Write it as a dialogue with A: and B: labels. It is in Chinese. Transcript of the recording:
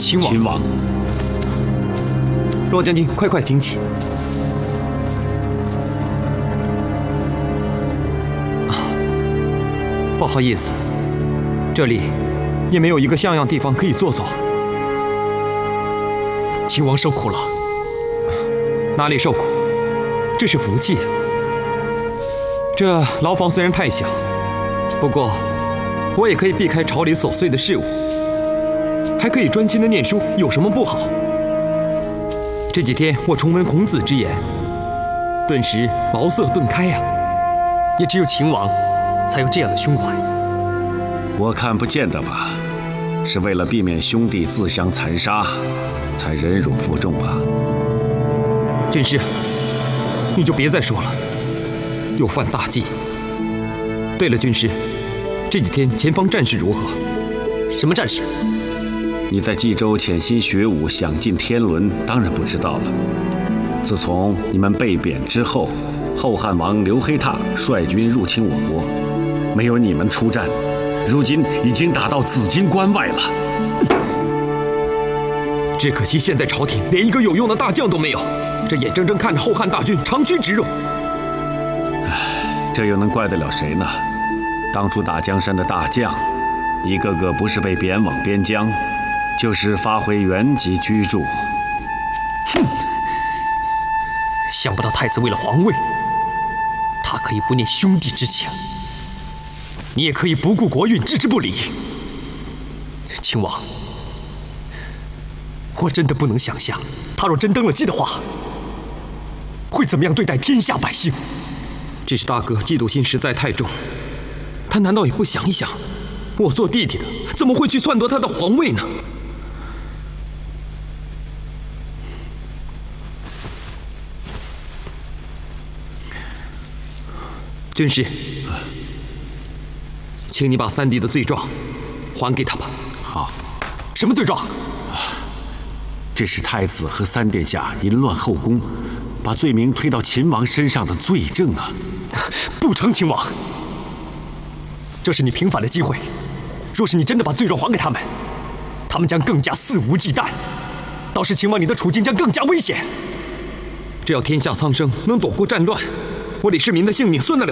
A: 秦王，
B: 秦王，
C: 骆将军，快请起。不好意思，这里也没有一个像样地方可以坐坐。
A: 秦王受苦了。
C: 哪里受苦？这是福气。这牢房虽然太小，不过我也可以避开朝里琐碎的事务，还可以专心的念书，有什么不好？这几天我重温孔子之言，顿时茅塞顿开呀。
A: 也只有秦王才有这样的胸怀。
B: 我看不见得吧，是为了避免兄弟自相残杀，才忍辱负重吧。
C: 军师，你就别再说了，又犯大忌。对了，军师，这几天前方战事如何？
A: 什么战事？
B: 你在冀州潜心学武，享尽天伦，当然不知道了。自从你们被贬之后，后汉王刘黑闼率军入侵我国，没有你们出战，如今已经打到紫荆关外了。
C: 只可惜现在朝廷连一个有用的大将都没有，这眼睁睁看着后汉大军长驱直入。
B: 这又能怪得了谁呢？当初打江山的大将，一个个不是被贬往边疆，就是发回原籍居住。
A: 哼！想不到太子为了皇位，他可以不念兄弟之情，你也可以不顾国运置之不理。秦王，我真的不能想象，他若真登了基的话，会怎么样对待天下百姓。
C: 只是大哥嫉妒心实在太重，他难道也不想一想，我做弟弟的怎么会去篡夺他的皇位呢？军师，请你把三弟的罪状还给他吧。
B: 好。
A: 什么罪状？
B: 这是太子和三殿下淫乱后宫，把罪名推到秦王身上的罪证啊！
A: 不成，秦王，这是你平反的机会。若是你真的把罪状还给他们，他们将更加肆无忌惮，到时秦王你的处境将更加危险。
C: 只要天下苍生能躲过战乱，我李世民的性命算得了